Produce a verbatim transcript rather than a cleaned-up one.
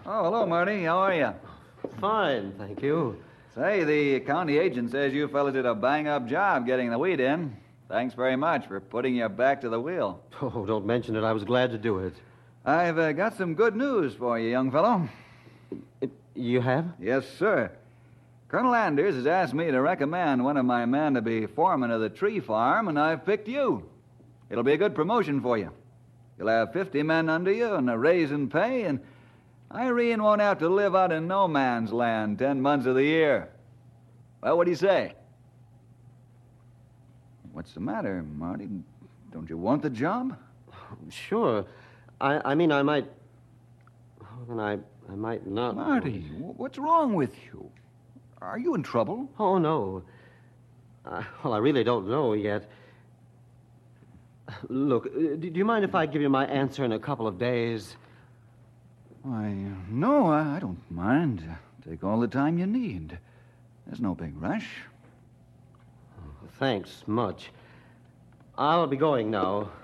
Oh, hello, Marty. How are you? Fine, thank you. Say, the county agent says you fellas did a bang-up job getting the wheat in. Thanks very much for putting your back to the wheel. Oh, don't mention it. I was glad to do it. I've uh, got some good news for you, young fellow. It, you have? Yes, sir. Colonel Anders has asked me to recommend one of my men to be foreman of the tree farm, and I've picked you. It'll be a good promotion for you. You'll have fifty men under you and a raise in pay, and Irene won't have to live out in no man's land ten months of the year. Well, what do you say? What's the matter, Marty? Don't you want the job? Sure. I, I mean, I might... Oh, then I, I might not... Marty, what's wrong with you? Are you in trouble? Oh, no. Uh, well, I really don't know yet. Look, uh, do you mind if I give you my answer in a couple of days? Why, no, I, I don't mind. Take all the time you need. There's no big rush. Thanks much. I'll be going now.